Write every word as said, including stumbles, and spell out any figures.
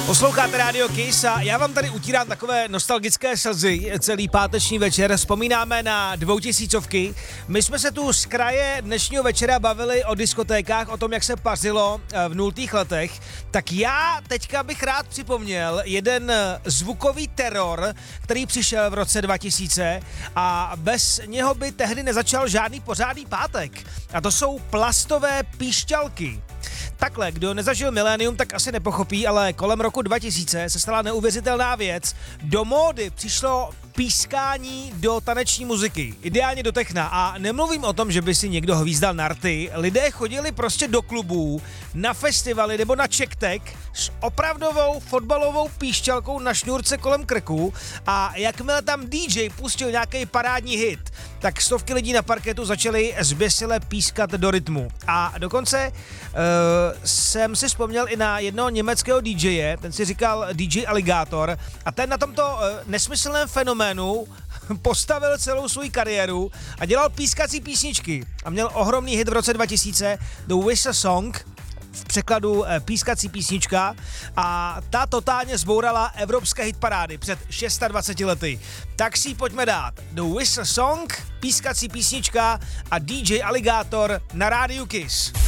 Posloucháte Radio Kiss a já vám tady utírám takové nostalgické slzy celý páteční večer. Vzpomínáme na dvoutisícovky. My jsme se tu z kraje dnešního večera bavili o diskotékách, o tom, jak se pařilo v nultých letech. Tak já teďka bych rád připomněl jeden zvukový teror, který přišel v roce dva tisíce a bez něho by tehdy nezačal žádný pořádný pátek. A to jsou plastové píšťalky. Takhle, kdo nezažil milénium, tak asi nepochopí, ale kolem roku dva tisíce se stala neuvěřitelná věc. Do módy přišlo pískání do taneční muziky, ideálně do techna. A nemluvím o tom, že by si někdo hvízdal na rty. Lidé chodili prostě do klubů, na festivaly nebo na čektek s opravdovou fotbalovou píšťalkou na šňůrce kolem krku a jakmile tam D J pustil nějaký parádní hit, tak stovky lidí na parketu začaly zběsile pískat do rytmu. A dokonce uh, jsem si vzpomněl i na jednoho německého D J, ten si říkal D J Alligator a ten na tomto uh, nesmyslném fenoménu postavil celou svou kariéru a dělal pískací písničky a měl ohromný hit v roce dva tisíce, The Whistle Song, v překladu pískací písnička, a ta totálně zbourala evropské hitparády před dvaceti šesti lety. Tak si ji pojďme dát. The Whistle Song, pískací písnička a D J Alligator na rádiu Kiss.